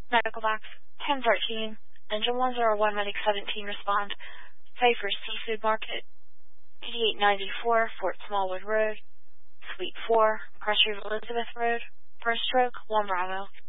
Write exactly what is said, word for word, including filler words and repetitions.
Medical box ten thirteen. Engine one zero one, Medic seventeen, respond. Pfeiffer's Seafood Market, eighty-eight ninety-four, Fort Smallwood Road, Suite four, Pressure Elizabeth Road. First stroke, one Bravo.